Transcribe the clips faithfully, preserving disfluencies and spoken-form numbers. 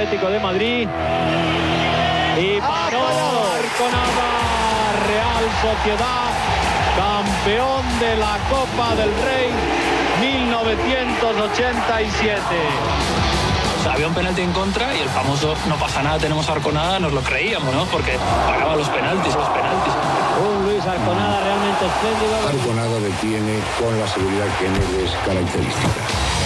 Atlético de Madrid. Y paró Arconada, Real Sociedad, campeón de la Copa del Rey mil novecientos ochenta y siete. O sea, había un penalti en contra y el famoso no pasa nada, tenemos a Arconada, nos lo creíamos, ¿no? Porque pagaba los penaltis, los penaltis. Un Luis Arconada realmente espléndido. Arconada detiene con la seguridad que en él es característica.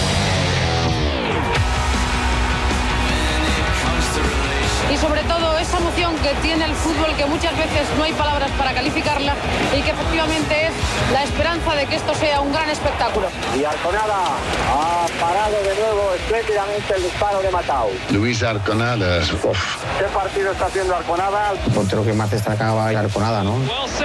Y sobre todo esa emoción que tiene el fútbol, que muchas veces no hay palabras para calificarla y que efectivamente es la esperanza de que esto sea un gran espectáculo. Y Arconada ha parado de nuevo espléndidamente el disparo de Matau. Luis Arconada. Uf. ¿Qué partido está haciendo Arconada? El portero que más destacaba era Arconada, ¿no?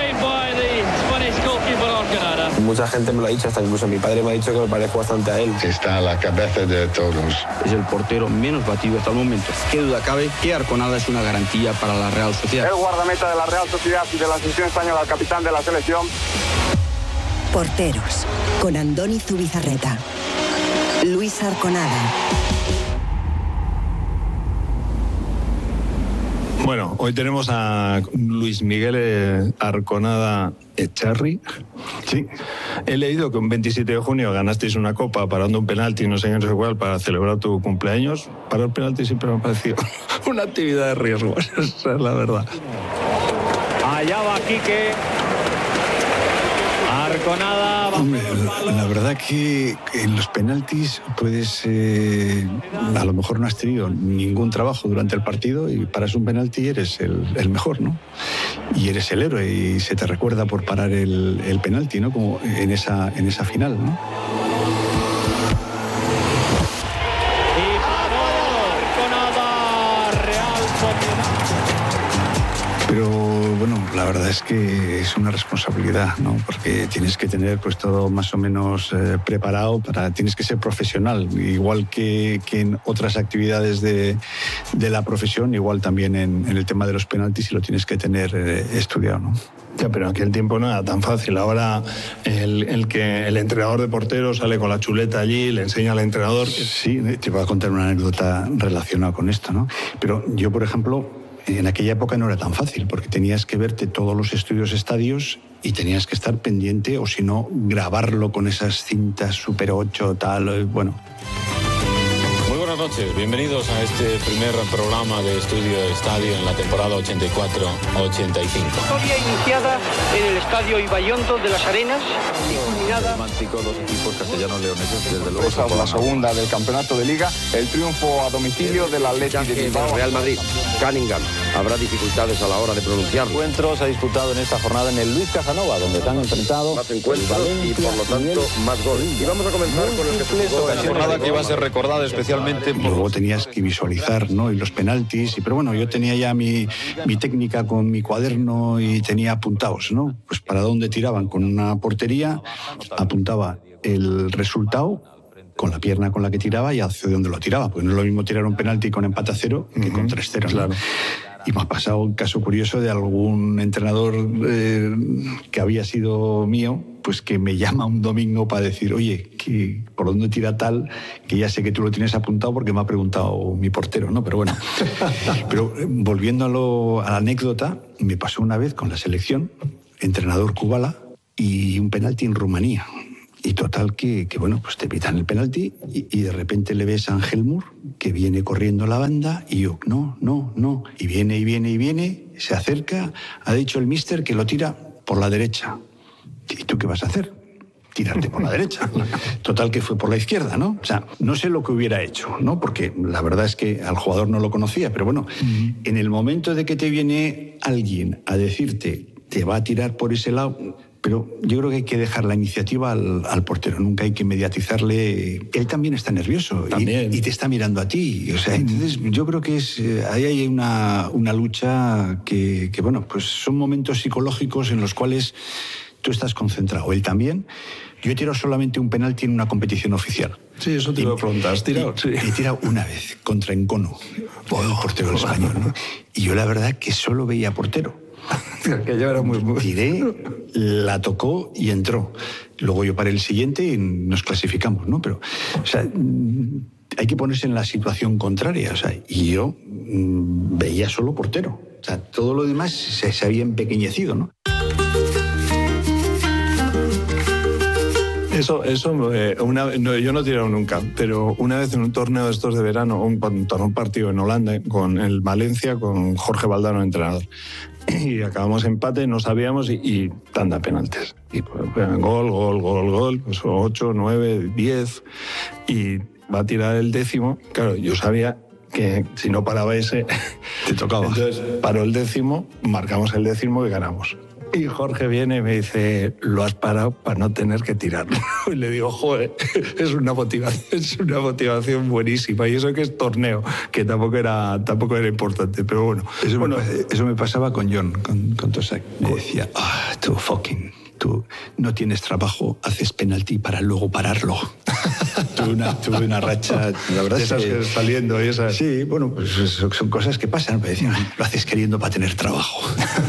Mucha gente me lo ha dicho, hasta incluso mi padre me ha dicho que me parezco bastante a él. Está a la cabeza de todos. Es el portero menos batido hasta el momento. Qué duda cabe que Arconada es una garantía para la Real Sociedad. El guardameta de la Real Sociedad y de la selección española, el capitán de la selección. Porteros, con Andoni Zubizarreta. Luis Arconada. Bueno, hoy tenemos a Luis Miguel Arconada Echarri. Sí. He leído que un veintisiete de junio ganasteis una copa parando un penalti, no sé qué, no sé cuál, para celebrar tu cumpleaños. Parar penalti siempre me ha parecido una actividad de riesgo, esa es la verdad. Allá va Quique. Arconada. Hombre, la verdad que en los penaltis puedes, eh, a lo mejor no has tenido ningún trabajo durante el partido y paras un penalti y eres el, el mejor, ¿no? Y eres el héroe y se te recuerda por parar el, el penalti, ¿no? Como en esa, en esa final, ¿no? Y paró Arconada, Real Sociedad. Pero bueno, la verdad es que es una responsabilidad, ¿no? Porque tienes que tener pues todo más o menos eh, preparado, para, tienes que ser profesional, igual que, que en otras actividades de, de la profesión, igual también en, en el tema de los penaltis, y lo tienes que tener eh, estudiado, ¿no? Ya, pero aquel tiempo no era tan fácil. Ahora el, el que el entrenador de porteros sale con la chuleta allí, le enseña al entrenador. Sí, te voy a contar una anécdota relacionada con esto, ¿no? Pero yo, por ejemplo, en aquella época no era tan fácil, porque tenías que verte todos los estudios estadios y tenías que estar pendiente, o si no, grabarlo con esas cintas Super ocho, tal, bueno. Muy buenas noches, bienvenidos a este primer programa de Estudio Estadio en la temporada ochenta y cuatro ochenta y cinco. Historia iniciada en el Estadio Ibaiondo de las Arenas y culminada... Romántico, dos equipos castellano-leoneses, desde luego... Esa es la segunda del campeonato de Liga, el triunfo a domicilio del Atlético de Bilbao. Real Madrid, Cunningham. Habrá dificultades a la hora de pronunciarlo. Encuentro se ha disputado en esta jornada en el Luis Casanova, donde se han enfrentado... Más encuentros y, por lo tanto, más goles. Y vamos a comenzar con el que se jugó... Una jornada que va a ser recordada especialmente... Y luego tenías que visualizar, ¿no? Y los penaltis, y, pero bueno, yo tenía ya mi, mi técnica con mi cuaderno y tenía apuntados, ¿no? Pues para dónde tiraban con una portería, apuntaba el resultado con la pierna con la que tiraba y hacia dónde lo tiraba, porque no es lo mismo tirar un penalti con empate a cero que uh-huh. con tres cero, ¿no? Claro. Y me ha pasado un caso curioso de algún entrenador eh, que había sido mío, pues que me llama un domingo para decir, oye, que ¿por dónde tira tal? Que ya sé que tú lo tienes apuntado porque me ha preguntado mi portero, ¿no? Pero bueno, pero volviendo a, lo, a la anécdota, me pasó una vez con la selección, entrenador Kubala, y un penalti en Rumanía. Y total que, que bueno, pues te pitan el penalti y, y de repente le ves a Ángel Mur que viene corriendo a la banda y yo, no, no, no. Y viene y viene y viene, se acerca, ha dicho el míster que lo tira por la derecha. ¿Y tú qué vas a hacer? Tirarte por la derecha. Total que fue por la izquierda, ¿no? O sea, no sé lo que hubiera hecho, ¿no? Porque la verdad es que al jugador no lo conocía, pero bueno, uh-huh. en el momento de que te viene alguien a decirte te va a tirar por ese lado... Pero yo creo que hay que dejar la iniciativa al, al portero, nunca hay que mediatizarle. Él también está nervioso también. Y, y te está mirando a ti. O sea, entonces yo creo que es ahí hay una, una lucha que, que, bueno, pues son momentos psicológicos en los cuales tú estás concentrado. Él también. Yo he tirado solamente un penalti en una competición oficial. Sí, eso te iba a preguntar. ¿Has tirado? Sí. He tirado una vez contra Encono, oh, el portero oh, español, ¿no? Y yo la verdad que solo veía portero. Que yo era muy, muy... Tiré, la tocó y entró. Luego yo paré el siguiente y nos clasificamos, ¿no? Pero, o sea, hay que ponerse en la situación contraria. O sea, y yo mmm, veía solo portero. O sea, todo lo demás se, se había empequeñecido, ¿no? Eso, eso eh, una, no, yo no he tirado nunca, pero una vez en un torneo de estos de verano, un, un partido en Holanda, con el Valencia, con Jorge Valdano, entrenador. Y acabamos empate, no sabíamos, y, y tanda penaltis. Y pues, gol, gol, gol, gol, pues ocho, nueve, diez, y va a tirar el décimo. Claro, yo sabía que si no paraba ese, te tocaba. Entonces paró el décimo, marcamos el décimo y ganamos. Y Jorge viene y me dice, lo has parado para no tener que tirarlo. Y le digo, joder, es una motivación, es una motivación buenísima. Y eso que es torneo, que tampoco era, tampoco era importante, pero bueno. Eso, bueno, me, eso me pasaba con John, con, con Tosak. Me decía, ah, tú fucking, tú no tienes trabajo, haces penalti para luego pararlo. tuve, una, tuve una racha, la verdad, de esas que saliendo y esas. Sí, bueno, pues son cosas que pasan. Me decían, lo haces queriendo para tener trabajo.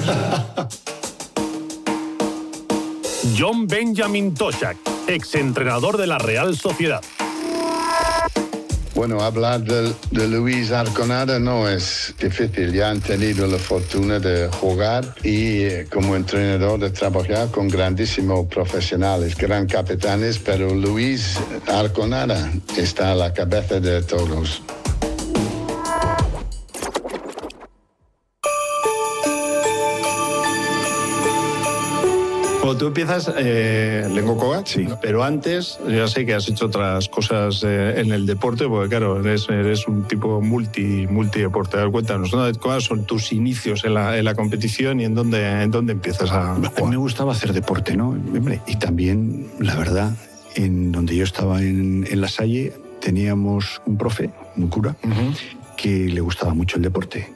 John Benjamin Tosak, exentrenador de la Real Sociedad. Bueno, hablar de, de Luis Arconada no es difícil. Ya han tenido la fortuna de jugar y como entrenador de trabajar con grandísimos profesionales, gran capitanes, pero Luis Arconada está a la cabeza de todos. Tú empiezas eh, Lengo Kovac, sí. Pero antes, ya sé que has hecho otras cosas eh, en el deporte, porque claro, eres, eres un tipo multi, multideporte. Cuéntanos, ¿no? ¿Cuáles son tus inicios en la, en la competición y en dónde, en dónde empiezas a jugar? Me gustaba hacer deporte, ¿no? Y también, la verdad, en donde yo estaba en, en La Salle, teníamos un profe, un cura, uh-huh. que le gustaba mucho el deporte.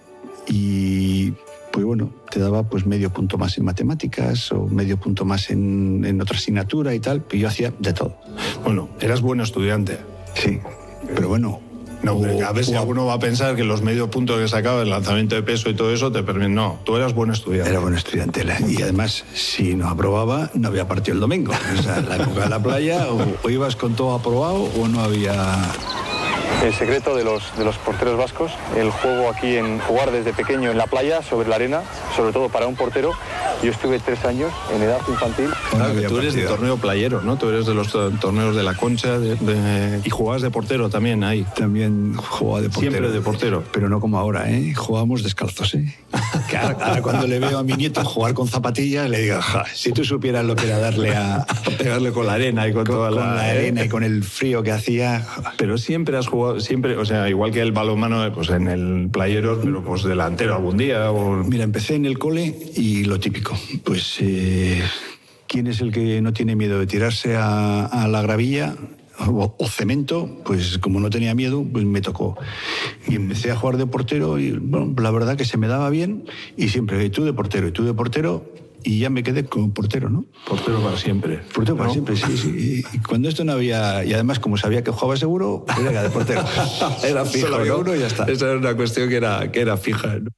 Y pues bueno, te daba pues medio punto más en matemáticas o medio punto más en, en otra asignatura y tal, y yo hacía de todo. Bueno, eras buen estudiante. Sí, pero bueno... No, o, a ver si alguno va a pensar que los medio puntos que sacaba el lanzamiento de peso y todo eso te permiten... No, tú eras buen estudiante. Era buen estudiante. Y además, si no aprobaba, no había partido el domingo. O sea, la época de la playa, o, o ibas con todo aprobado o no había... El secreto de los, de los porteros vascos, el juego aquí en jugar desde pequeño en la playa, sobre la arena, sobre todo para un portero. Yo estuve tres años en edad infantil. Claro, que tú eres de torneo playero, ¿no? Tú eres de los torneos de la Concha de, de, y jugabas de portero también ahí. También jugaba de portero. Siempre de portero. Pero no como ahora, ¿eh? Jugábamos descalzos, ¿eh? Que ahora, ahora cuando le veo a mi nieto jugar con zapatillas, le digo, ja, si tú supieras lo que era darle a... pegarle con la arena y con, con toda la... Con la arena y con el frío que hacía. Pero siempre has jugado, siempre, o sea, igual que el balonmano, pues en el playero, pero pues delantero algún día. O... Mira, empecé en el cole y lo típico, pues eh, ¿quién es el que no tiene miedo de tirarse a, a la gravilla o, o cemento? Pues como no tenía miedo, pues me tocó. Y empecé a jugar de portero y bueno, la verdad que se me daba bien y siempre, y tú de portero, y tú de portero, y ya me quedé como portero, ¿no? Portero para siempre. Portero para ¿no? siempre, sí, sí. Y cuando esto no había... Y además, como sabía que jugaba seguro, pues era de portero. Era fijo, solo había ¿no? uno y ya está. Esa era una cuestión que era, que era fija, ¿no?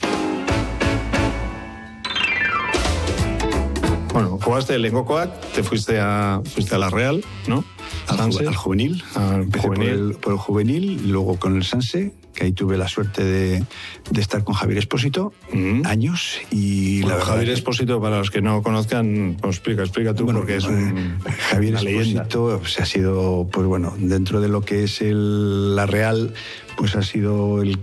Bueno, jugaste el Lengo Kovac, te fuiste a, fuiste a la Real, ¿no? Al, Sanse, al juvenil. Al juvenil. Por, el, por el juvenil, luego con el Sanse, que ahí tuve la suerte de, de estar con Javier Espósito, mm. años. Y bueno, la verdad, Javier Espósito, para los que no conozcan, pues explica, explica tú, bueno, porque es un, Javier Espósito pues, ha sido, pues bueno, dentro de lo que es el, la Real, pues ha sido el